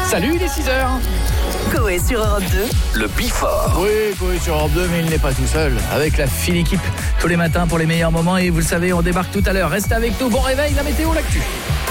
Salut, il est 6h. Coé sur Europe 2. Le Before. Oui, Coé sur Europe 2, mais il n'est pas tout seul. Avec la fine équipe, tous les matins pour les meilleurs moments. Et vous le savez, on débarque tout à l'heure. Restez avec nous. Bon réveil, la météo, l'actu.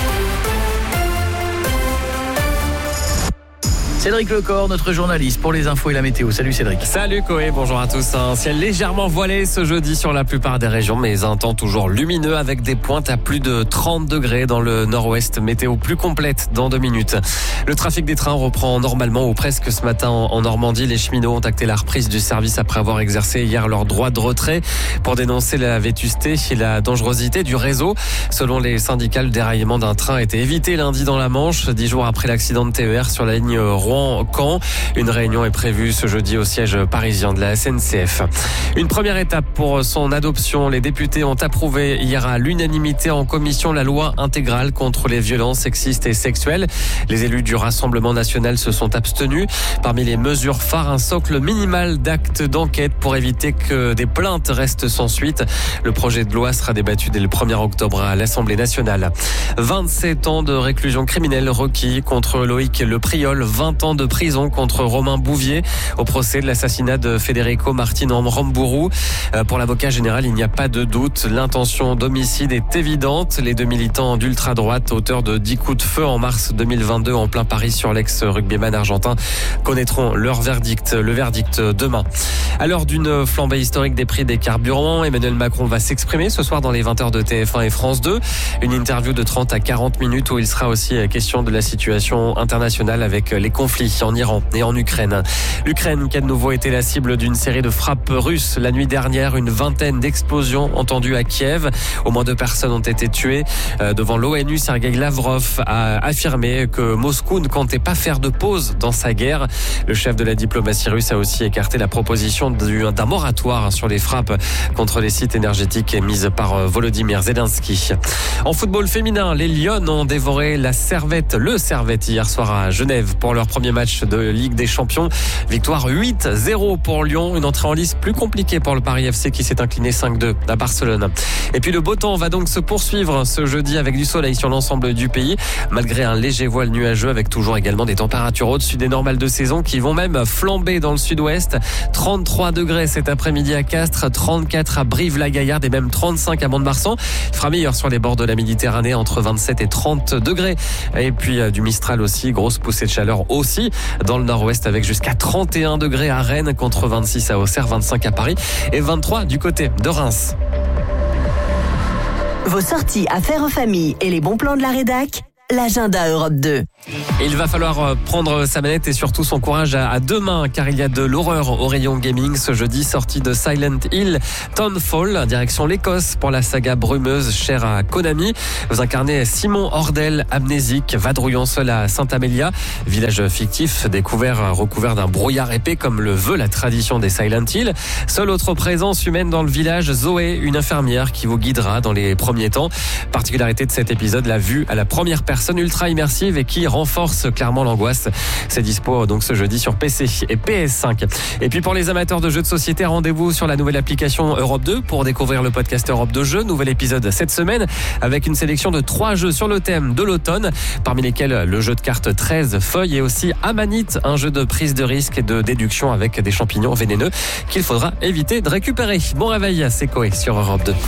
Cédric Lecor, notre journaliste pour les infos et la météo. Salut Cédric. Salut Coé, bonjour à tous. Un ciel légèrement voilé ce jeudi sur la plupart des régions, mais un temps toujours lumineux avec des pointes à plus de 30 degrés dans le nord-ouest. Météo plus complète dans 2 minutes. Le trafic des trains reprend normalement ou presque ce matin en Normandie. Les cheminots ont acté la reprise du service après avoir exercé hier leur droit de retrait pour dénoncer la vétusté et la dangerosité du réseau. Selon les syndicats, le déraillement d'un train a été évité lundi dans la Manche, 10 jours après l'accident de TER sur la ligne Rouen-Caen. Une réunion est prévue ce jeudi au siège parisien de la SNCF. Une première étape pour son adoption. Les députés ont approuvé hier à l'unanimité en commission la loi intégrale contre les violences sexistes et sexuelles. Les élus du Rassemblement national se sont abstenus. Parmi les mesures phares, un socle minimal d'actes d'enquête pour éviter que des plaintes restent sans suite. Le projet de loi sera débattu dès le 1er octobre à l'Assemblée nationale. 27 ans de réclusion criminelle requis contre Loïc Le Priol, 20 ans de prison contre Romain Bouvier au procès de l'assassinat de Federico Martin Rambourou. Pour l'avocat général, il n'y a pas de doute. L'intention d'homicide est évidente. Les 2 militants d'ultra-droite, auteurs de 10 coups de feu en mars 2022 en plein Paris sur l'ex-rugbyman argentin, connaîtront leur verdict, le verdict demain. À l'heure d'une flambée historique des prix des carburants, Emmanuel Macron va s'exprimer ce soir dans les 20h de TF1 et France 2. Une interview de 30 à 40 minutes où il sera aussi question de la situation internationale avec les conflits en Iran et en Ukraine. L'Ukraine qui a de nouveau été la cible d'une série de frappes russes. La nuit dernière, une vingtaine d'explosions entendues à Kiev. Au moins 2 personnes ont été tuées. Devant l'ONU, Sergueï Lavrov a affirmé que Moscou ne comptait pas faire de pause dans sa guerre. Le chef de la diplomatie russe a aussi écarté la proposition d'un moratoire sur les frappes contre les sites énergétiques émises par Volodymyr Zelensky. En football féminin, les Lions ont dévoré le Servette hier soir à Genève pour leur premier match de Ligue des Champions. Victoire 8-0 pour Lyon. Une entrée en lice plus compliquée pour le Paris FC qui s'est incliné 5-2 à Barcelone. Et puis le beau temps va donc se poursuivre ce jeudi avec du soleil sur l'ensemble du pays, malgré un léger voile nuageux avec toujours également des températures au-dessus des normales de saison qui vont même flamber dans le sud-ouest. 33 degrés cet après-midi à Castres, 34 à Brive-la-Gaillarde et même 35 à Mont-de-Marsan. Il fera meilleur sur les bords de la Méditerranée entre 27 et 30 degrés. Et puis du Mistral aussi, grosse poussée de chaleur aussi dans le nord-ouest avec jusqu'à 31 degrés à Rennes contre 26 à Auxerre, 25 à Paris et 23 du côté de Reims. Vos sorties affaires en famille et les bons plans de la rédac, l'agenda Europe 2. Il va falloir prendre sa manette et surtout son courage à 2 mains car il y a de l'horreur au rayon gaming ce jeudi. Sortie de Silent Hill, Townfall, direction l'Écosse pour la saga brumeuse chère à Konami. Vous incarnez Simon Hordel, amnésique, vadrouillant seul à Saint-Amélia, village fictif recouvert d'un brouillard épais comme le veut la tradition des Silent Hill. Seule autre présence humaine dans le village, Zoé, une infirmière qui vous guidera dans les premiers temps. Particularité de cet épisode, la vue à la première personne ultra immersive et qui renforce clairement l'angoisse. C'est dispo donc ce jeudi sur PC et PS5. Et puis pour les amateurs de jeux de société, rendez-vous sur la nouvelle application Europe 2 pour découvrir le podcast Europe 2 Jeux. Nouvel épisode cette semaine avec une sélection de 3 jeux sur le thème de l'automne, parmi lesquels le jeu de cartes 13 feuilles et aussi Amanite, un jeu de prise de risque et de déduction avec des champignons vénéneux qu'il faudra éviter de récupérer. Bon réveil, c'est Coé sur Europe 2.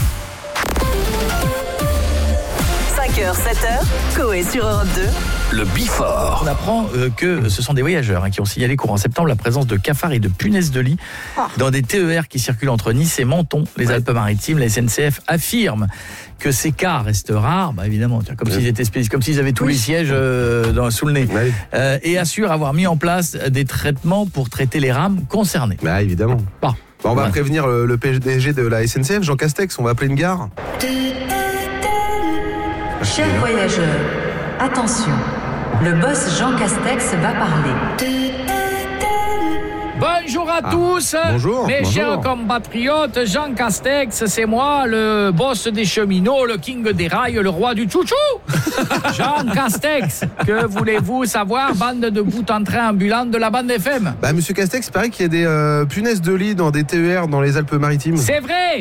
5h, 7h, Coé sur Europe 2. Le Before. On apprend que ce sont des voyageurs qui ont signalé courant septembre la présence de cafards et de punaises de lit dans des TER qui circulent entre Nice et Menton, les Alpes-Maritimes. La SNCF affirme que ces cas restent rares, évidemment, comme s'ils avaient tous les sièges sous le nez, et assure avoir mis en place des traitements pour traiter les rames concernées. Évidemment. On va prévenir le PDG de la SNCF, Jean Castex, on va appeler une gare. Chers voyageurs, attention, le boss Jean Castex va parler. Bonjour à tous, bonjour, mes bonjour. chers compatriotes, Jean Castex, c'est moi, le boss des cheminots, le king des rails, le roi du chouchou. Jean Castex, que voulez-vous savoir, bande de bout en train ambulant de la bande FM? Monsieur Castex, il paraît qu'il y a des punaises de lit dans des TER dans les Alpes-Maritimes. C'est vrai.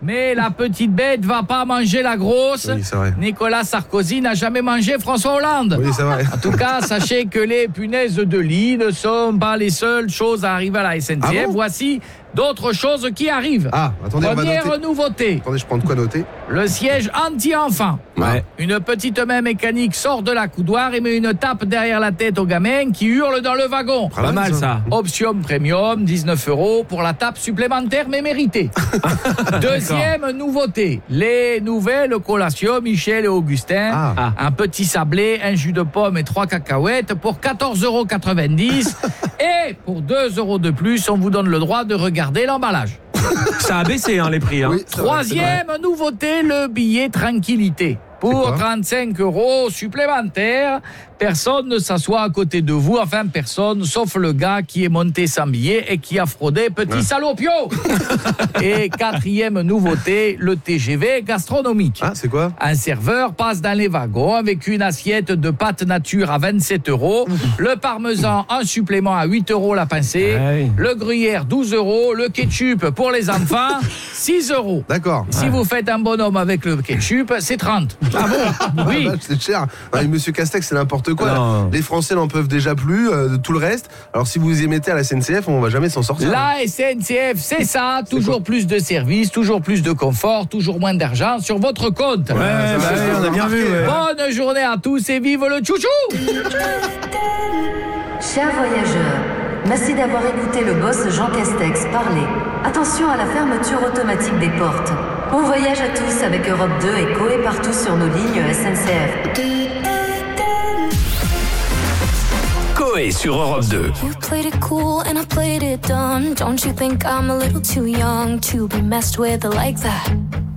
Mais la petite bête va pas manger la grosse. Oui, c'est vrai. Nicolas Sarkozy n'a jamais mangé François Hollande. Oui, c'est vrai. En tout cas, sachez que les punaises de lit ne sont pas les seules choses à arriver à la SNCF. Ah bon? Voici d'autres choses qui arrivent. Ah, attendez, on va Première noter. nouveauté, Attendez, je prends de quoi noter. le siège anti-enfant. Ouais. Une petite main mécanique sort de la coudoir et met une tape derrière la tête au gamin qui hurle dans le wagon. Pas mal, ça. Option premium, 19 € pour la tape supplémentaire mais méritée. Deuxième nouveauté, les nouvelles collations Michel et Augustin. Ah. Un petit sablé, un jus de pomme et 3 cacahuètes pour 14,90 €. Et pour 2 € de plus, on vous donne le droit de regarder l'emballage. Ça a baissé les prix. Oui, c'est vrai, Troisième nouveauté, le billet tranquillité. Pour quoi 35 € supplémentaires, personne ne s'assoit à côté de vous, enfin personne, sauf le gars qui est monté sans billet et qui a fraudé, petit salopio. Et quatrième nouveauté, le TGV gastronomique. Ah, c'est quoi? Un serveur passe dans les wagons avec une assiette de pâtes nature à 27 €, le parmesan en supplément à 8 € la pincée, Ah oui. le gruyère 12 €, le ketchup pour les enfants 6 €. D'accord. Si vous faites un bonhomme avec le ketchup, c'est 30. Ah bon? Oui. Ah, c'est cher. Ah, mais Monsieur Castex, c'est n'importe quoi. Non. Les Français n'en peuvent déjà plus. Tout le reste. Alors, si vous y mettez à la SNCF, on va jamais s'en sortir. La SNCF, c'est ça. Toujours plus de services, toujours plus de confort, toujours moins d'argent sur votre compte. Ouais, on a bien vu. Ouais. Bonne journée à tous et vive le chouchou! Chers voyageurs, merci d'avoir écouté le boss Jean Castex parler. Attention à la fermeture automatique des portes. Bon voyage à tous avec Europe 2 et Coé partout sur nos lignes SNCF. Coé sur Europe 2. You played it cool and I played it dumb. Don't you think I'm a little too young to be messed with like that?